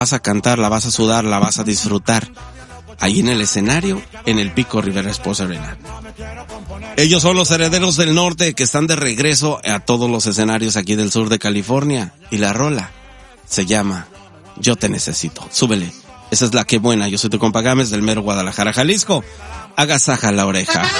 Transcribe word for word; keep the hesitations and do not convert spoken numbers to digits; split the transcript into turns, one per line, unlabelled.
vas a cantar, la vas a sudar, la vas a disfrutar. Ahí en el escenario, en el Pico Rivera Sports Arena. Ellos son los Herederos del Norte que están de regreso a todos los escenarios aquí del sur de California. Y la rola se llama Yo Te Necesito. Súbele. Esa es la que buena. Yo soy tu compa Gámez del mero Guadalajara, Jalisco. Agasaja la oreja.